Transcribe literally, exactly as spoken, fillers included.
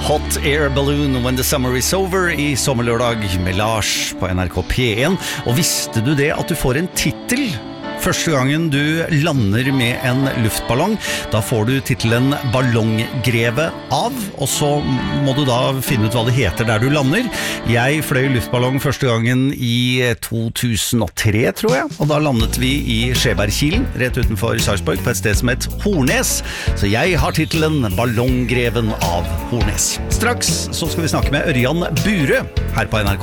Hot Air Balloon When the Summer is Over I Sommerlørdag med Lars på N R K P en. Og visste du det at du får en titel første gangen du lander med en luftballong? Da får du titelen Ballonggreve av, og så må du da finne ut hva det heter der du lander. Jeg fløy luftballong første gangen I to tusen og tre, tror jeg, og da landet vi I Skjebergkilen, rett utenfor Sarpsborg, på et sted som het Hornes. Så jeg har titelen Ballonggreven av Hornes. Straks så skal vi snakke med Ørjan Burøe her på N R K.